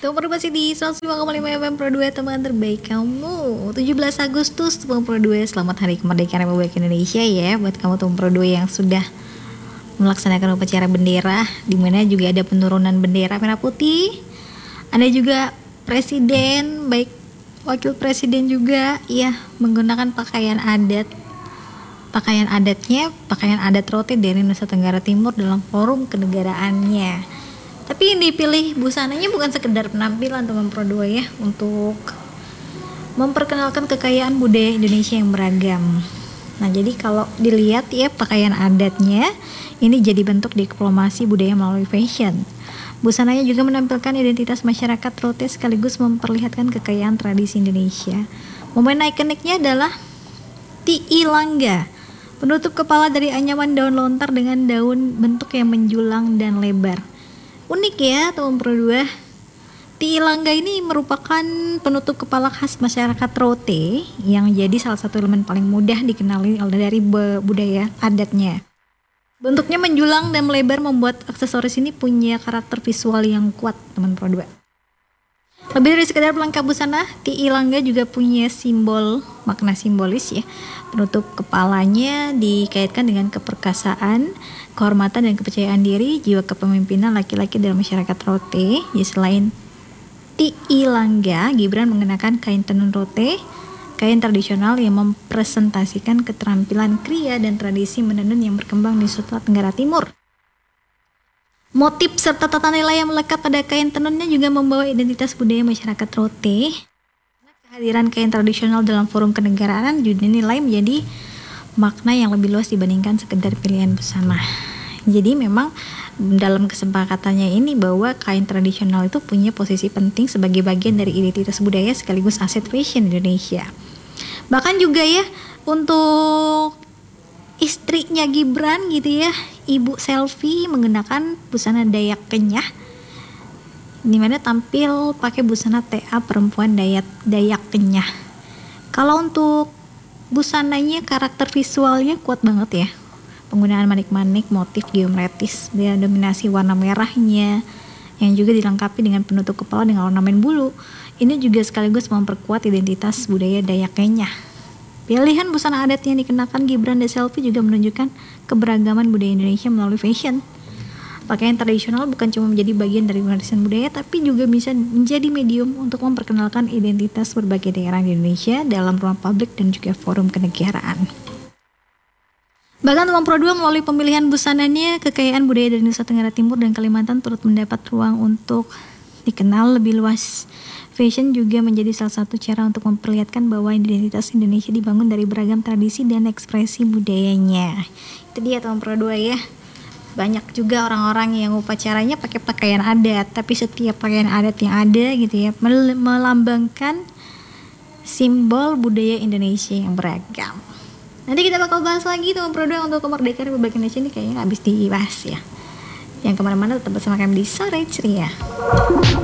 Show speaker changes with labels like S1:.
S1: Nomor masih di 105,5 FM Pro 2, teman terbaik kamu. 17 Agustus Teman Pro 2, selamat Hari Kemerdekaan Republik Indonesia ya buat kamu Teman Pro 2 yang sudah melaksanakan upacara bendera, di mana juga ada penurunan bendera merah putih. Ada juga presiden, baik wakil presiden juga ya menggunakan pakaian adat. Pakaian adat Rote dari Nusa Tenggara Timur dalam forum kenegaraannya. Tapi yang dipilih busananya bukan sekedar penampilan teman Pro 2 ya, untuk memperkenalkan kekayaan budaya Indonesia yang beragam. Nah, jadi kalau dilihat ya pakaian adatnya ini jadi bentuk diplomasi budaya melalui fashion. Busananya juga menampilkan identitas masyarakat Rote sekaligus memperlihatkan kekayaan tradisi Indonesia. Momen ikoniknya adalah Ti'i Langga, penutup kepala dari anyaman daun lontar dengan daun bentuk yang menjulang dan lebar. Unik ya teman Pro 2. Ti'i Langga ini merupakan penutup kepala khas masyarakat Rote yang jadi salah satu elemen paling mudah dikenali dari budaya adatnya. Bentuknya menjulang dan melebar membuat aksesoris ini punya karakter visual yang kuat teman Pro 2. Lebih dari sekedar pelengkap busana, Ti'i Langga juga punya makna simbolis ya. Penutup kepalanya dikaitkan dengan keperkasaan, kehormatan dan kepercayaan diri, jiwa kepemimpinan laki-laki dalam masyarakat Rote. Ya, selain Ti'i Langga, Gibran mengenakan kain tenun Rote, kain tradisional yang mempresentasikan keterampilan kriya dan tradisi menenun yang berkembang di Nusa Tenggara Timur. Motif serta tata nilai yang melekat pada kain tenunnya juga membawa identitas budaya masyarakat Rote. Kehadiran kain tradisional dalam forum kenegaraan juga dinilai menjadi makna yang lebih luas dibandingkan sekedar pilihan busana. Jadi memang dalam kesepakatannya ini bahwa kain tradisional itu punya posisi penting sebagai bagian dari identitas budaya sekaligus aset fashion Indonesia. Bahkan juga ya untuk istrinya Gibran gitu ya, Ibu Selvi mengenakan busana Dayak Kenyah, dimana tampil pakai busana TA perempuan Dayak Kenyah. Kalau untuk busananya karakter visualnya kuat banget ya. Penggunaan manik-manik, motif geometris, dengan dominasi warna merahnya yang juga dilengkapi dengan penutup kepala dengan ornamen bulu. Ini juga sekaligus memperkuat identitas budaya Dayak Kenyah. Pilihan busana adat yang dikenakan Gibran dan Selvi juga menunjukkan keberagaman budaya Indonesia melalui fashion. Pakaian tradisional bukan cuma menjadi bagian dari warisan budaya, tapi juga bisa menjadi medium untuk memperkenalkan identitas berbagai daerah di Indonesia dalam ruang publik dan juga forum kenegaraan. Bahkan teman Pro 2 melalui pemilihan busananya, kekayaan budaya dari Nusa Tenggara Timur dan Kalimantan turut mendapat ruang untuk dikenal lebih luas. Fashion juga menjadi salah satu cara untuk memperlihatkan bahwa identitas Indonesia dibangun dari beragam tradisi dan ekspresi budayanya. Itu dia teman Pro 2 ya. Banyak juga orang-orang yang upacaranya pakai pakaian adat, tapi setiap pakaian adat yang ada gitu ya melambangkan simbol budaya Indonesia yang beragam. Nanti kita bakal bahas lagi teman Pro 2 untuk kemerdekaan Republik Indonesia ini kayaknya habis dibahas ya. Yang kemana-mana tetap bersama kami di Sore Ceria.